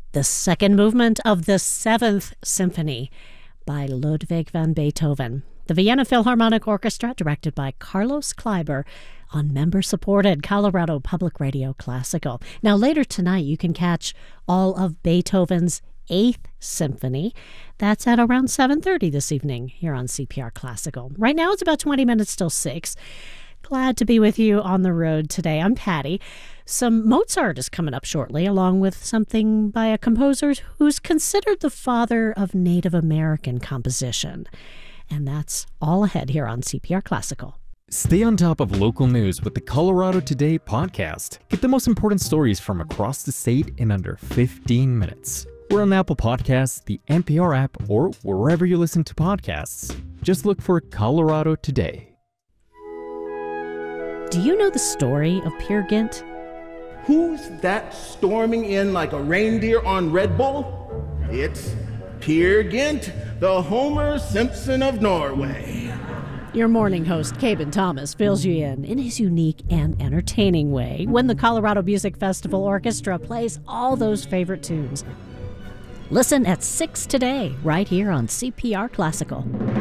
the second movement of the Seventh Symphony by Ludwig van Beethoven. The Vienna Philharmonic Orchestra, directed by Carlos Kleiber, on member-supported Colorado Public Radio Classical. Now, later tonight, you can catch all of Beethoven's Eighth Symphony. That's at around 7:30 this evening here on CPR Classical. Right now, it's about 20 minutes till 6. Glad to be with you on the road today. I'm Patty. Some Mozart is coming up shortly, along with something by a composer who's considered the father of Native American composition. And that's all ahead here on CPR Classical. Stay on top of local news with the Colorado Today podcast. Get the most important stories from across the state in under 15 minutes. We're on Apple Podcasts, the NPR app, or wherever you listen to podcasts. Just look for Colorado Today. Do you know the story of Peer Gynt? Who's that storming in like a reindeer on Red Bull? It's Peer Gynt, the Homer Simpson of Norway. Your morning host, Cabin Thomas, fills you in his unique and entertaining way when the Colorado Music Festival Orchestra plays all those favorite tunes. Listen at 6 today, right here on CPR Classical.